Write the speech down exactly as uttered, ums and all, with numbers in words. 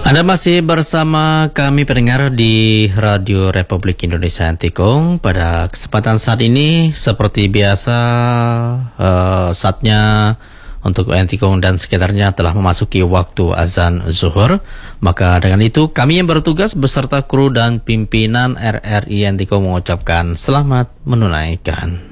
Anda masih bersama kami pendengar di Radio Republik Indonesia Antikong. Pada kesempatan saat ini seperti biasa uh, saatnya untuk Antikong dan sekitarnya telah memasuki waktu azan zuhur. Maka dengan itu kami yang bertugas beserta kru dan pimpinan R R I Antikong mengucapkan selamat menunaikan.